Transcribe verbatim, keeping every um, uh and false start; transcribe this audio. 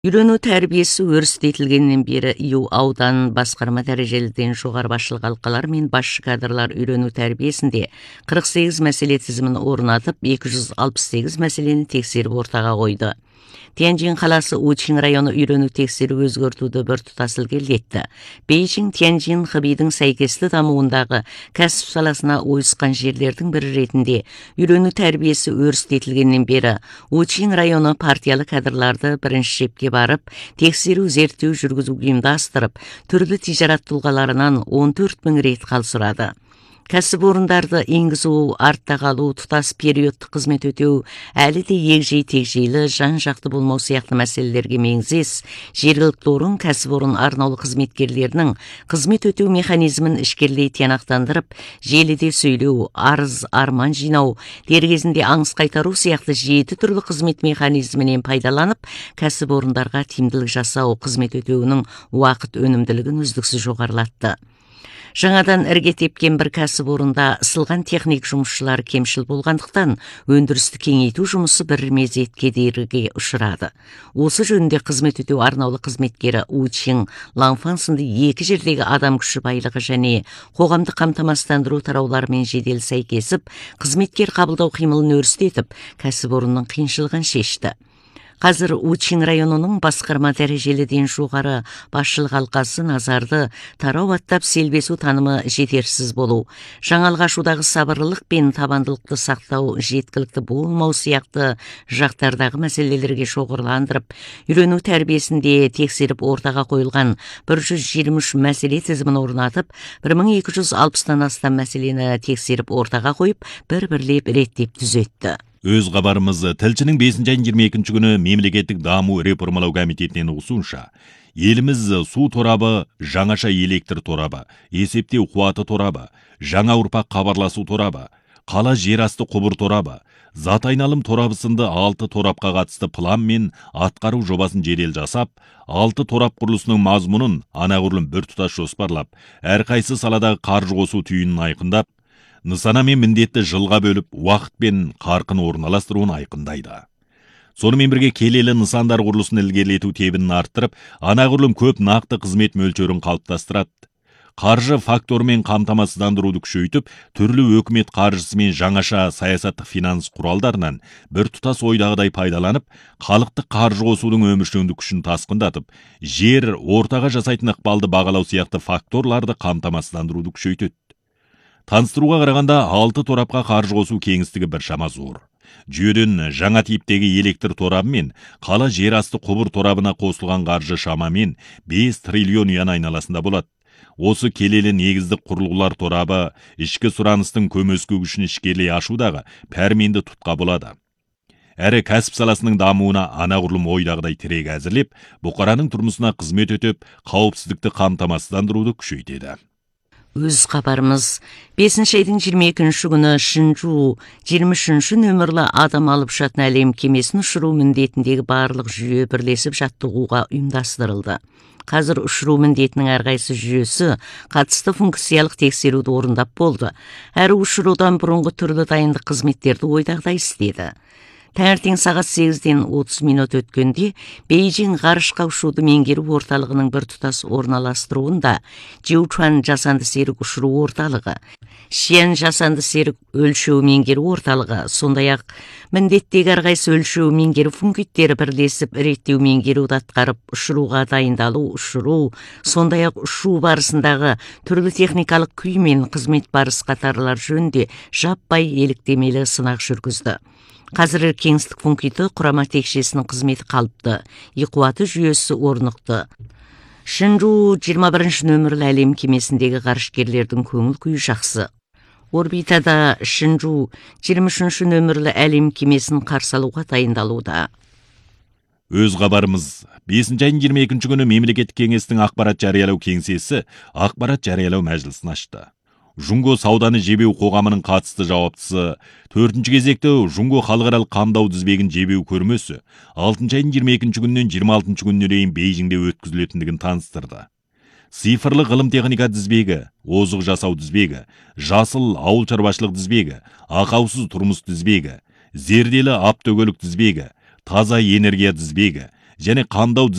Үйрөнүү тәрбиесі өрістетілгеннен бері ИУ аудан басқарма дәрежеліден жоғары басшылық алқалар мен басшы кадрлар үйрөнүү тәрбиесінде қырық сегіз мәселе тізімін орнатып, екі жүз алпыс сегіз мәселені тексеріп ортаға қойды. Тяньжин қаласы Учин районы үйрөнүү тексеру өзгөртүүдө бір тұтас ілгерілетті. Бейжің Тяньжин Хэбидің сәйкесті дамуындағы кәсіп саласына ойысқан жерлердің бірі ретінде үйрөнүү тәрбиесі өрістетілгеннен бері Учин районы партиялы кадрларды бірінші шепке барып, тексеру зерттеу жүргізу ұйымдастырып, түрлі тижарат тұлғаларынан он төрт мың рет хал сұрады. Кәсіп орындарды енгізу, артта қалу, тұтас периодты қызмет өтеу, әлі де егжей-тегжейлі, жан-жақты болмау сияқты мәселелерге меңзес, жергілікті орын кәсіп орын арнаулы қызметкерлерінің қызмет өтеу механизмін ішкерлей тиянақтандырып, желіде сөйлеу, арыз, арман жинау, дер кезінде аңыз қайтару сияқты жеті түрлі қызмет механизмінен пайдаланып, кәсіп орындарға тиімділік жасау, қызмет өтеуінің уақыт өнімділігін үздіксіз жоғарылатты. Жаңадан ірге тепкен бір кәсіп орында ысылған техник жұмысшылар кемшіл болғандықтан, өндірісті кеңейту жұмысы бір мезет кедергіге ұшырады. Осы жөнінде қызмет өтеу арнаулы қызметкері Учин Ланфан сынды екі жердегі адам күші байлығы және қоғамдық қамтамасыздандыру тарауларымен жедел сәйкесіп, қызметкер қабылдау қимылын өрістетіп, кәсіп орынның қиыншылығын шешті. Қазір Учин районының басқарма дәрежеліден жоғары басшылық алқасы назарды тарау аттап селбесу танымы жетерсіз болу, жаңалық ашудағы сабырлылық пен табандылықты сақтау, жеткілікті болмау сияқты жақтардағы мәселелерге шоғырландырып, үйренүү тәрбиесінде тексеріп ортаға қойылған бір жүз жиырма үш мәселе тізімін орнатып, бір мың екі жүз алпыстан астам мәселені тексеріп ортаға қойып, бір-бірлеп реттеп түзетті. Өз хабарымыз тілшінің бесінші айының жиырма екінші күні мемлекеттік даму реформалау комитетінен ұсынша, еліміз су торабы, жаңаша электр торабы, есептеу қуаты торабы, жаңа ұрпақ хабарласу торабы, қала жерасты құбыр торабы, зат айналым торабы сынды алты торапқа қатысты план мен атқару жобасын жедел жасап, алты торап құрылысының мазмұнын анағұрлым бір тұтас жоспарлап, әрқайсы саладағы қаржы қосу түйінін айқындап, нысана мен міндетті жылға бөліп, уақыт пен қарқын орналастыруын айқындайды. Сонымен бірге келелі нысандар құрылысын ілгерілету тебінін арттырып, анағұрлым көп нақты қызмет мөлшерін қалыптастырады. Қаржы факторымен қамтамасыздандыруды күшейтіп, түрлі өкімет қаржысы мен жаңаша саясаттық финанс құралдарынан бір тұтас ойдағыдай пайдаланып, халықтық қаржы қосудың өміршеңдік күшін тасқындатып, жер, ортаға жасайтын ықпалды бағалау сияқты факторларды қамтамасыздандыруды күшейтеді. Таныстыруға қарағанда алты торапқа қаржы қосу кеңістігі бір шама зор. Жүйеден жаңа типтегі электр торабы мен қала жерасты құбыр торабына қосылған қаржы шамамен бес триллион юан айналасында болады. Осы келелі негіздік құрылғылар торабы ішкі сұраныстың көмескі күшін ішкерлей ашудағы пәрменді тұтқа болады. Әрі кәсіп саласының дамуына анағұрлым ойдағыдай тірек әзірлеп, бұқараның тұрмысына қызмет өтіп, қауіпсіздікті қамтамасыздандыруды күшейтеді. Өз хабарымыз бесінші айдың жиырма екінші күні Шинжу жиырма үшінші нөмірлі адам алып ұшатын әлем кемесін ұшыру міндетіндегі барлық жүйе бірлесіп жаттығуға ұйымдастырылды. Қазір ұшыру міндетінің әрқайсы жүйесі қатысты функциялық тексеруді орындап болды. Әрі ұшырудан бұрынғы түрлі дайындық қызметтерді ойдағыдай істеді. Таңертең сағат сегізден отыз минут өткенде Бейжің ғарышқа ұшуды меңгеру орталығының бір тұтас орналастыруында Жиучуан жасанды серік ұшыру орталығы, Шиэн жасанды серік өлшеу меңгеру орталығы, сондай-ақ міндеттегі әрқайсы өлшеу меңгеру функциялары бірлесіп реттеу меңгеруді атқарып, ұшыруға дайындалу, ұшыру, сондай-ақ ұшу барысындағы түрлі техникалық күй мен қызмет барысы қатарлар жөнінде жаппай еліктемелі сынақ жүргізді. Қазір кеңістік функциялы құрама текшесінің қызметі қалыпты, қуаты жүйесі орнықты. Шинжу жиырма бірінші нөмірлі әлем кемесіндегі ғарышкерлердің көңіл күйі жақсы. Орбитада Шинжу жиырма үшінші нөмірлі әлем кемесін қарсы алуға дайындалуда. Өз хабарымыз бесінші айының жиырма екінші күні мемлекеттік кеңестің ақпарат жариялау кеңсесі ақпарат жариялау мәжілісін ашты. Жунго сауданы жебеу қоғамының қатысты жауаптысы төртінші кезекті Жунго халықаралық қамдау тізбегін жебеу көрмесі алтыншы айының жиырма екінші күнінен жиырма алтыншы күніне дейін Бейжіңде өткізілетіндігін таныстырды. Цифрлы ғылым техника тізбегі, озық жасау тізбегі, жасыл ауыл шаруашылық тізбегі, ақаусыз тұрмыс тізбегі, зерделі аптөгөлік тізбегі, таза энергия тізбегі, және қандау